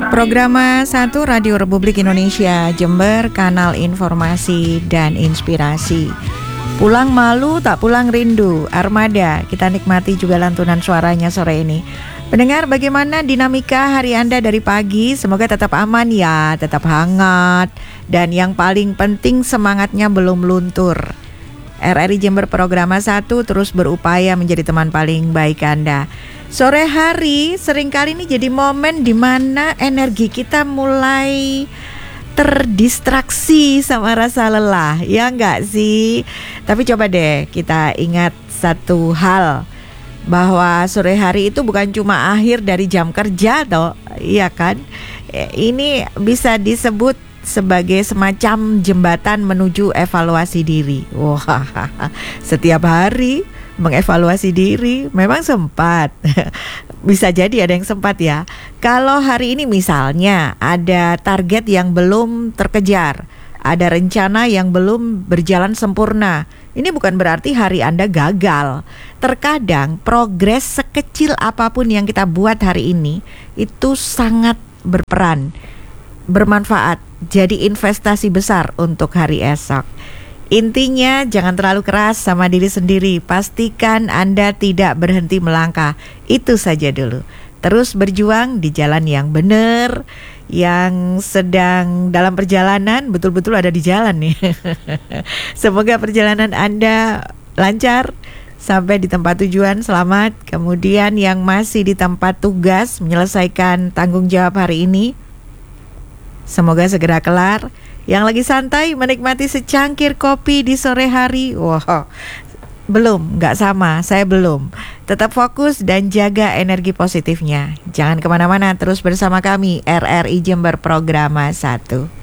Programa 1 Radio Republik Indonesia Jember, kanal informasi dan inspirasi. Pulang malu tak pulang rindu, Armada. Kita nikmati juga lantunan suaranya sore ini. Pendengar, bagaimana dinamika hari Anda dari pagi? Semoga tetap aman ya, tetap hangat. Dan yang paling penting, semangatnya belum luntur. RRI Jember Programa 1 terus berupaya menjadi teman paling baik Anda. Sore hari seringkali ini jadi momen di mana energi kita mulai terdistraksi sama rasa lelah, ya enggak sih? Tapi coba deh kita ingat satu hal, bahwa sore hari itu bukan cuma akhir dari jam kerja toh, iya kan? Ini bisa disebut sebagai semacam jembatan menuju evaluasi diri. Wah, setiap hari mengevaluasi diri memang sempat. Bisa jadi ada yang sempat ya. Kalau hari ini misalnya ada target yang belum terkejar, ada rencana yang belum berjalan sempurna, ini bukan berarti hari Anda gagal. Terkadang progres sekecil apapun yang kita buat hari ini itu sangat berperan, bermanfaat, jadi investasi besar untuk hari esok. Intinya jangan terlalu keras sama diri sendiri. Pastikan Anda tidak berhenti melangkah. Itu saja dulu. Terus berjuang di jalan yang benar. Yang sedang dalam perjalanan betul-betul ada di jalan nih. Semoga perjalanan Anda lancar sampai di tempat tujuan selamat. Kemudian yang masih di tempat tugas menyelesaikan tanggung jawab hari ini, semoga segera kelar. Yang lagi santai menikmati secangkir kopi di sore hari, wah, belum, nggak sama, saya belum. Tetap fokus dan jaga energi positifnya. Jangan kemana-mana, terus bersama kami RRI Jember Programa 1.